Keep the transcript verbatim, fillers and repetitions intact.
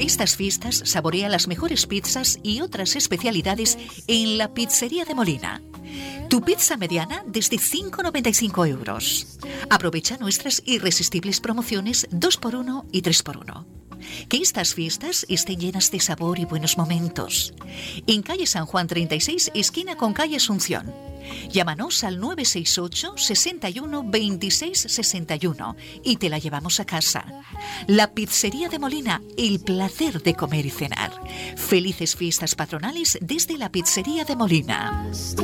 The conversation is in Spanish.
estas fiestas saborea las mejores pizzas y otras especialidades en la Pizzería de Molina. Tu pizza mediana desde cinco con noventa y cinco euros. Aprovecha nuestras irresistibles promociones dos por uno y tres por uno. Que estas fiestas estén llenas de sabor y buenos momentos. En calle San Juan treinta y seis, esquina con calle Asunción. Llámanos al nueve seis ocho, sesenta y uno, veintiséis sesenta y uno y te la llevamos a casa. La Pizzería de Molina, el placer de comer y cenar. Felices fiestas patronales desde la Pizzería de Molina.